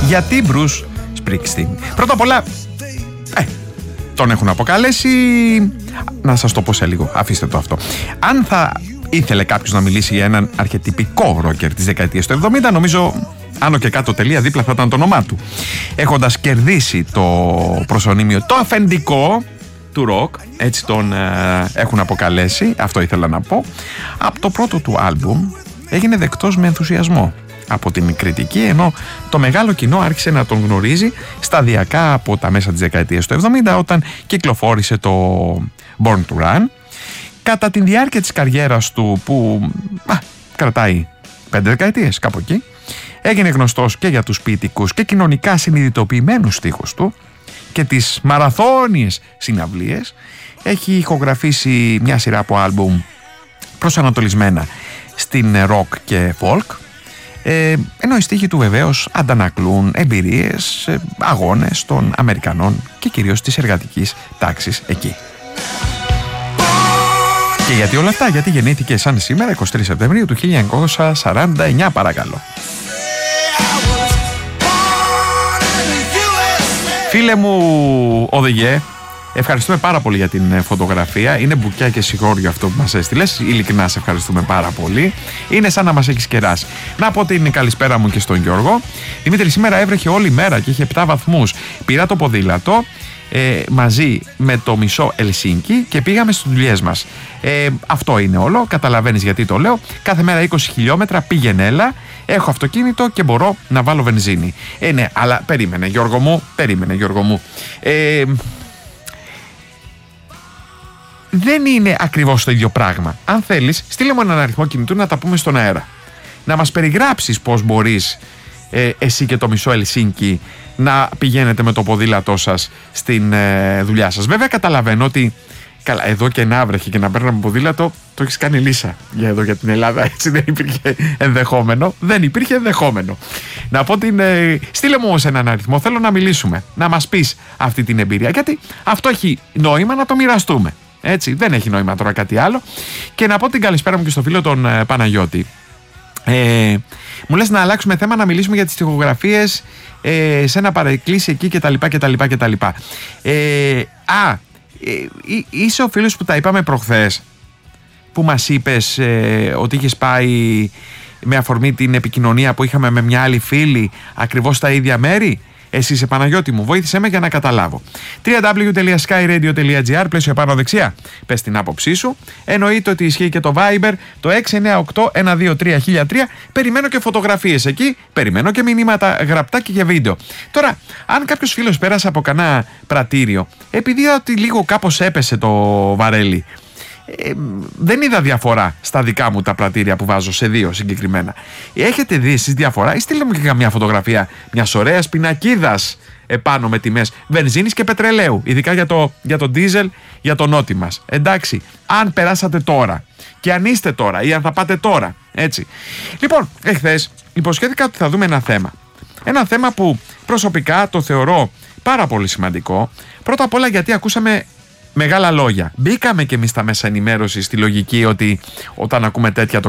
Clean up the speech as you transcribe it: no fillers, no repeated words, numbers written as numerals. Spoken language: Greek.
Γιατί Bruce Springsteen? Πρώτα απ' όλα, τον έχουν αποκαλέσει. Να σας το πω σε λίγο, αφήστε το αυτό. Αν θα ήθελε κάποιος να μιλήσει για έναν αρχετυπικό ρόκερ της δεκαετίας του 70, νομίζω άνω και κάτω τελεία δίπλα θα ήταν το όνομά του. Έχοντας κερδίσει το προσωνύμιο, το αφεντικό του ροκ, έτσι τον έχουν αποκαλέσει, αυτό ήθελα να πω. Από το πρώτο του άλμπουμ έγινε δεκτός με ενθουσιασμό από την κριτική, ενώ το μεγάλο κοινό άρχισε να τον γνωρίζει σταδιακά από τα μέσα της δεκαετίας του 70, όταν κυκλοφόρησε το Born to Run. Κατά τη διάρκεια της καριέρας του, που κρατάει 5 δεκαετίες κάπου εκεί, έγινε γνωστός και για τους ποιητικούς και κοινωνικά συνειδητοποιημένους στίχους του και τις μαραθώνιες συναυλίες. Έχει ηχογραφήσει μια σειρά από άλμπουμ προσανατολισμένα στην rock και folk, ενώ οι στίχοι του βεβαίως αντανακλούν εμπειρίες, αγώνες των Αμερικανών και κυρίως της εργατικής τάξης εκεί. Και γιατί όλα αυτά? Γιατί γεννήθηκε σαν σήμερα 23 Σεπτεμβρίου του 1949, παρακαλώ. Φίλε μου οδηγέ, ευχαριστούμε πάρα πολύ για την φωτογραφία. Είναι μπουκιά και συγχώριο αυτό που μας έστειλες. Ειλικρινά σε ευχαριστούμε πάρα πολύ. Είναι σαν να μας έχεις κεράσει. Να πω την καλησπέρα μου και στον Γιώργο. Δημήτρη, σήμερα έβρεχε όλη μέρα και είχε 7 βαθμούς. Πήρα το ποδήλατο μαζί με το μισό Ελσίνκι και πήγαμε στις δουλειές μας. Αυτό είναι όλο. Καταλαβαίνεις γιατί το λέω. Κάθε μέρα 20 χιλιόμετρα πήγαινε έλα. Έχω αυτοκίνητο και μπορώ να βάλω βενζίνη. Ναι, αλλά περίμενε Γιώργο μου. Δεν είναι ακριβώς το ίδιο πράγμα. Αν θέλεις, στείλε μου έναν αριθμό κινητού να τα πούμε στον αέρα. Να μας περιγράψεις πώς μπορείς εσύ και το μισό Ελσίνκι να πηγαίνετε με το ποδήλατό σας στην δουλειά σας. Βέβαια καταλαβαίνω ότι καλά, εδώ και να βρέχει και να παίρναμε ποδήλατο, το έχεις κάνει λύσα για εδώ για την Ελλάδα. Έτσι δεν υπήρχε ενδεχόμενο. Να πω στείλε μου όμως έναν αριθμό, θέλω να μιλήσουμε, να μας πεις αυτή την εμπειρία, γιατί αυτό έχει νόημα να το μοιραστούμε. Έτσι, δεν έχει νόημα τώρα κάτι άλλο. Και να πω την καλησπέρα μου και στο φίλο τον Παναγιώτη. Μου λες να αλλάξουμε θέμα, να μιλήσουμε για τις τοιχογραφίες σε ένα παρεκκλήσι εκεί κτλ. Είσαι ο φίλος που τα είπαμε προχθές, που μας είπες ότι είχες πάει με αφορμή την επικοινωνία που είχαμε με μια άλλη φίλη ακριβώς στα ίδια μέρη? Εσύ είσαι Παναγιώτη μου, βοήθησέ με για να καταλάβω. www.skyradio.gr, πλαίσιο επάνω δεξιά. Πες την άποψή σου. Εννοείται ότι ισχύει και το Viber, το 698-123-1003. Περιμένω και φωτογραφίες εκεί, περιμένω και μηνύματα γραπτά και για βίντεο. Τώρα, αν κάποιος φίλος πέρασε από κανένα πρατήριο, επειδή είδα ότι λίγο κάπως έπεσε το βαρέλι, δεν είδα διαφορά στα δικά μου τα πρατήρια που βάζω, σε 2 συγκεκριμένα. Έχετε δει εσείς διαφορά? Ή στείλτε μου και καμιά φωτογραφία μιας ωραίας πινακίδας επάνω με τιμές βενζίνης και πετρελαίου, ειδικά για το ντίζελ, για το νότι μας. Εντάξει, αν περάσατε τώρα και αν είστε τώρα ή αν θα πάτε τώρα, έτσι. Λοιπόν, εχθές υποσχέθηκα ότι θα δούμε ένα θέμα που προσωπικά το θεωρώ πάρα πολύ σημαντικό. Πρώτα απ' όλα γιατί ακούσαμε μεγάλα λόγια. Μπήκαμε και εμείς στα μέσα ενημέρωση στη λογική ότι όταν ακούμε τέτοια το